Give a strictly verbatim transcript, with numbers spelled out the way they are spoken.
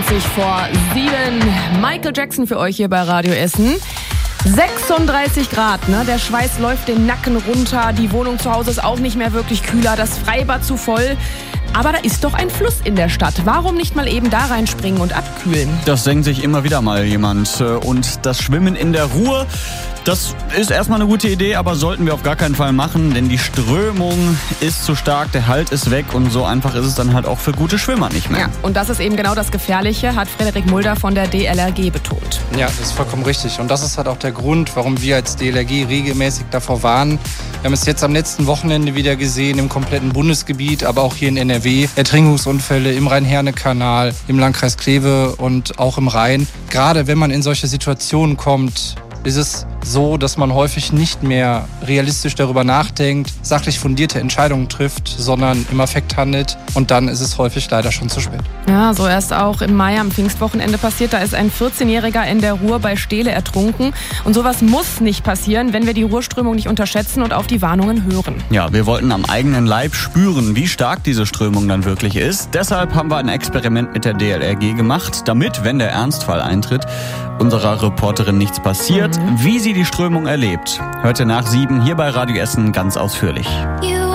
zwanzig vor sieben. Michael Jackson für euch hier bei Radio Essen. sechsunddreißig Grad, ne? Der Schweiß läuft den Nacken runter. Die Wohnung zu Hause ist auch nicht mehr wirklich kühler. Das Freibad zu voll. Aber da ist doch ein Fluss in der Stadt. Warum nicht mal eben da reinspringen und abkühlen? Das denkt sich immer wieder mal jemand. Und das Schwimmen in der Ruhr, das ist erstmal eine gute Idee, aber sollten wir auf gar keinen Fall machen, denn die Strömung ist zu stark, der Halt ist weg und so einfach ist es dann halt auch für gute Schwimmer nicht mehr. Ja, und das ist eben genau das Gefährliche, hat Frederik Mulder von der D L R G betont. Ja, das ist vollkommen richtig. Und das ist halt auch der Grund, warum wir als D L R G regelmäßig davor warnen. Wir haben es jetzt am letzten Wochenende wieder gesehen, im kompletten Bundesgebiet, aber auch hier in N R W. Ertrinkungsunfälle im Rhein-Herne-Kanal, im Landkreis Kleve und auch im Rhein. Gerade wenn man in solche Situationen kommt, ist es so, dass man häufig nicht mehr realistisch darüber nachdenkt, sachlich fundierte Entscheidungen trifft, sondern im Affekt handelt. Und dann ist es häufig leider schon zu spät. Ja, so erst auch im Mai am Pfingstwochenende passiert. Da ist ein vierzehnjähriger in der Ruhr bei Steele ertrunken. Und sowas muss nicht passieren, wenn wir die Ruhrströmung nicht unterschätzen und auf die Warnungen hören. Ja, wir wollten am eigenen Leib spüren, wie stark diese Strömung dann wirklich ist. Deshalb haben wir ein Experiment mit der D L R G gemacht, damit, wenn der Ernstfall eintritt, unserer Reporterin nichts passiert, mhm. wie sie die Strömung erlebt. Heute nach sieben hier bei Radio Essen ganz ausführlich.